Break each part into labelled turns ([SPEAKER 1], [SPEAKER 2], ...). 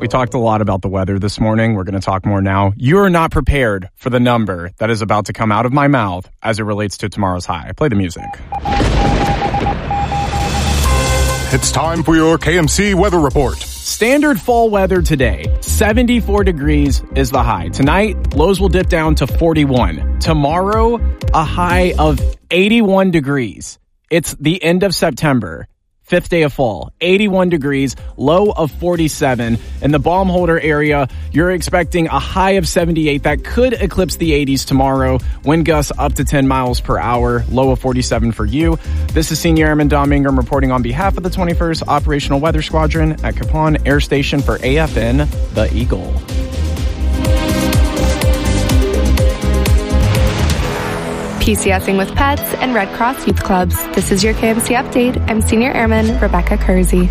[SPEAKER 1] We talked a lot about the weather this morning. We're going to talk more now. You are not prepared for the number that is about to come out of my mouth as it relates to tomorrow's high. Play the music.
[SPEAKER 2] It's time for your KMC weather report.
[SPEAKER 1] Standard fall weather today. 74 degrees is the high. Tonight, lows will dip down to 41. Tomorrow, a high of 81 degrees. It's the end of September. 5th day of fall, 81 degrees, low of 47. In the Baumholder area, you're expecting a high of 78. That could eclipse the 80s tomorrow. Wind gusts up to 10 miles per hour, low of 47 for you. This is Senior Airman Dom Ingram reporting on behalf of the 21st Operational Weather Squadron at Capon Air Station for AFN, The Eagle.
[SPEAKER 3] PCSing with Pets and Red Cross Youth Clubs. This is your KMC update. I'm Senior Airman Rebecca Kersey.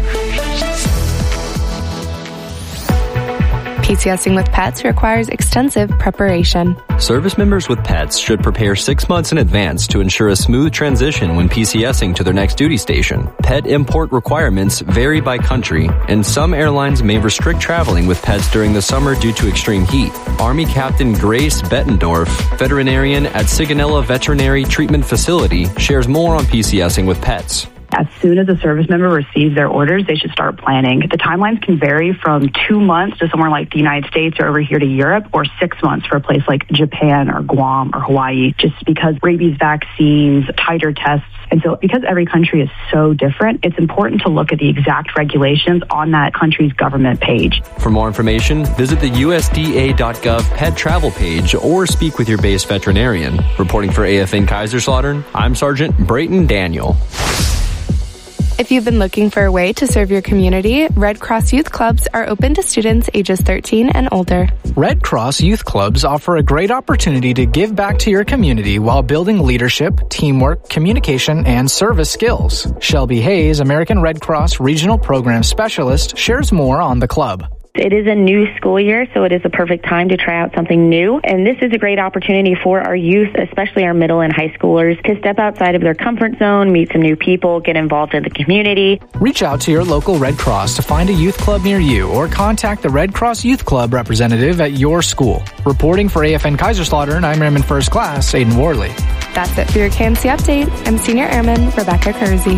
[SPEAKER 3] PCSing with Pets requires extensive preparation.
[SPEAKER 4] Service members with pets should prepare 6 months in advance to ensure a smooth transition when PCSing to their next duty station. Pet import requirements vary by country, and some airlines may restrict traveling with pets during the summer due to extreme heat. Army Captain Grace Bettendorf, veterinarian at Sigonella Veterinary Treatment Facility, shares more on PCSing with pets.
[SPEAKER 5] As soon as a service member receives their orders, they should start planning. The timelines can vary from 2 months to somewhere like the United States or over here to Europe, or 6 months for a place like Japan or Guam or Hawaii, just because rabies vaccines, titer tests. And so because every country is so different, it's important to look at the exact regulations on that country's government page.
[SPEAKER 4] For more information, visit the USDA.gov pet travel page or speak with your base veterinarian. Reporting for AFN Kaiserslautern, I'm Sergeant Brayton Daniel.
[SPEAKER 3] If you've been looking for a way to serve your community, Red Cross Youth Clubs are open to students ages 13 and older.
[SPEAKER 6] Red Cross Youth Clubs offer a great opportunity to give back to your community while building leadership, teamwork, communication, and service skills. Shelby Hayes, American Red Cross Regional Program Specialist, shares more on the club.
[SPEAKER 7] It is a new school year, so it is a perfect time to try out something new. And this is a great opportunity for our youth, especially our middle and high schoolers, to step outside of their comfort zone, meet some new people, get involved in the community.
[SPEAKER 6] Reach out to your local Red Cross to find a youth club near you, or contact the Red Cross Youth Club representative at your school. Reporting for AFN Kaiserslautern, I'm Airman First Class Aiden Worley.
[SPEAKER 3] That's it for your KMC update. I'm Senior Airman Rebecca Kersey.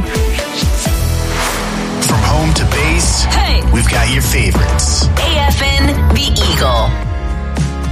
[SPEAKER 8] From home to base, hey, we've got your favorites.
[SPEAKER 9] AFN, The Eagle.